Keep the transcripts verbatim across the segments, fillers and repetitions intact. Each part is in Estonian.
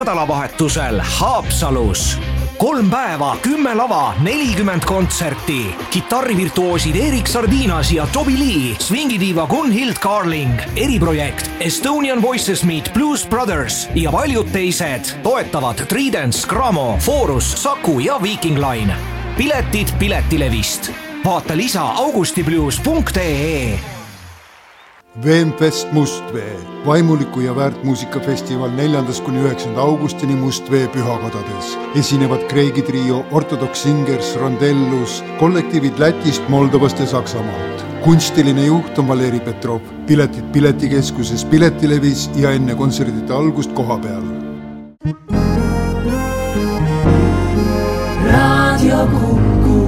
nädalavahetusel Haapsalus. Kolm päeva, kümme lava, nelikümmend kontserti. Kitarrivirtuoosid Erik Sardinas ja Toby Lee, swingidiiva Gunhild Carling, eriprojekt Estonian Voices Meet Blues Brothers ja paljud teised toetavad Tridents, Gramo, Forus, Saku ja Viking Line. Piletid Piletilevist. Vaata lisa augustiblues punkt ee. Veenfest Mustvee, vaimuliku ja väärtmuusikafestival neljandast kuni üheksanda augustini Mustvee pühakodades. Esinevad Kreegi trio, Orthodox Singers, Rondellus, kollektiivid Lätist, Moldovast ja Saksamaalt. Kunstiline juht on Valeri Petrov. Piletid Piletikeskuses, Piletilevis ja enne kontserdite algust koha peal. Radio Kuku.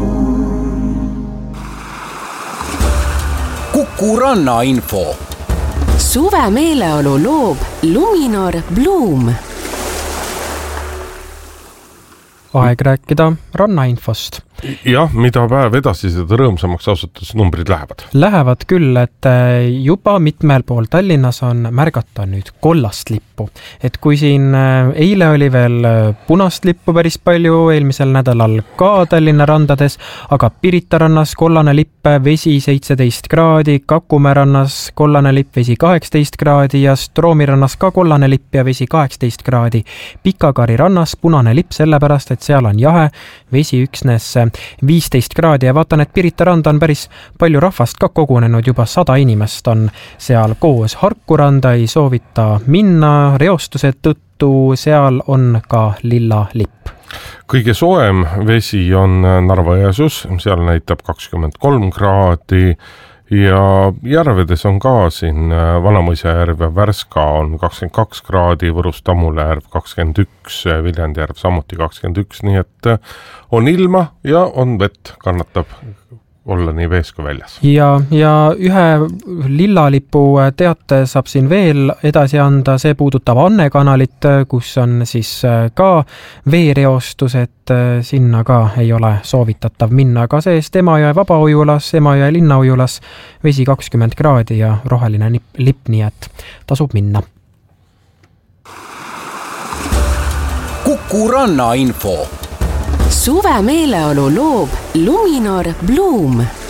Kuku rannainfo. Suve meeleolu loob Luminor Bloom. Aeg rääkida rannainfost. Jah, mida päev edasi, seda rõõmsamaks asutus numbrid lähevad. Lähevad küll, et juba mitmel pool Tallinnas on märgata nüüd kollast lippu. Et kui siin eile oli veel punast lippu päris palju, eelmisel nädalal ka Tallinna randades, aga Pirita rannas kollane lipp, vesi seitseteist kraadi, Kakumäe rannas kollane lipp, vesi kaheksateist kraadi ja Stroomi rannas ka kollane lipp ja vesi kaheksateist kraadi. Pikakari rannas punane lipp sellepärast, et seal on jahe, vesi üksnes viisteist kraadi ja vaatan, et Pirita randa on päris palju rahvast ka kogunenud, juba sada inimest on seal koos. Harku randa ei soovita minna reostuse tõttu, seal on ka lilla lipp. Kõige soojem vesi on Narva-Jõesus, seal näitab kakskümmend kolm kraadi ja järvedes on ka siin Vanamõisajärv ja Värska on kakskümmend kaks kraadi, Võrus Tammulejärv kakskümmend üks, Viljandjärv samuti kakskümmend üks, nii et on ilma ja on vett, kannatab olla nii vees kui väljas. Ja, ja ühe lillalipu teate saab siin veel edasi anda, see puudutab Anne kanalit, kus on siis ka veereostus, et sinna ka ei ole soovitatav minna, aga seest Emajõe Vabaujulas, Emajõe linnaujulas vesi kakskümmend kraadi ja roheline lipp, nii et tasub minna. Kuku rannainfo. Suve meeleolu loob Luminor Bloom.